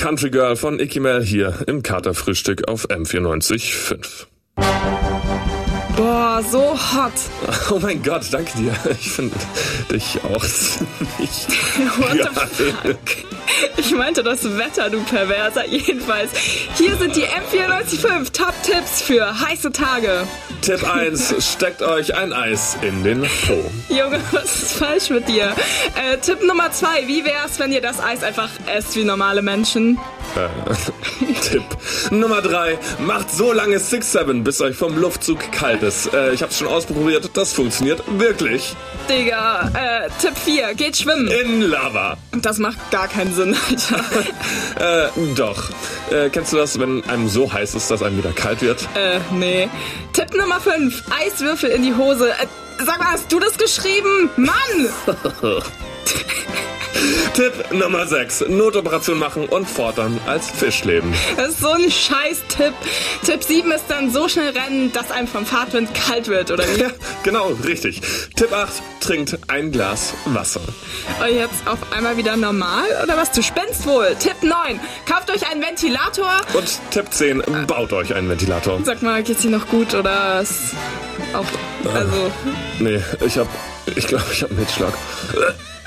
Country Girl von Icky Mel hier im Katerfrühstück auf M94.5. Boah, so hot. Oh mein Gott, danke dir. Ich finde dich auch ziemlich What the fuck? Ich meinte das Wetter, du Perverser. Jedenfalls, hier sind die M94.5 Top-Tipps für heiße Tage. Tipp 1, steckt euch ein Eis in den Po. Junge, was ist falsch mit dir? Tipp Nummer 2, wie wär's, wenn ihr das Eis einfach esst wie normale Menschen? Tipp Nummer 3, macht so lange 6-7, bis euch vom Luftzug kalt ist. Ich hab's schon ausprobiert, das funktioniert wirklich. Digga, Tipp 4, geht schwimmen. In Lava. Das macht gar keinen Sinn, Alter. Doch. Kennst du das, wenn einem so heiß ist, dass einem wieder kalt wird? Nee. Tipp Nummer 5, Eiswürfel in die Hose. Sag mal, hast du das geschrieben? Mann! Tipp Nummer 6, Notoperation machen und fortan als Fisch leben. Das ist so ein Scheiß-Tipp. Tipp 7 ist dann so schnell rennen, dass einem vom Fahrtwind kalt wird, oder wie? Ja, genau, richtig. Tipp 8, trinkt ein Glas Wasser. Und jetzt auf einmal wieder normal, oder was? Du spinnst wohl. Tipp 9, kauft euch einen Ventilator. Und Tipp 10, baut euch einen Ventilator. Sag mal, geht's dir noch gut, oder ist auch, also... Nee, ich glaube, ich hab einen Hitzschlag.